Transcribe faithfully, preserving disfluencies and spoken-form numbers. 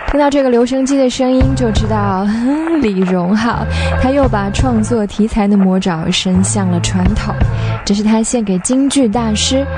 听到这个留声机的声音就知道李荣浩他又把创作题材的魔爪伸向了传统，这是他献给京剧大师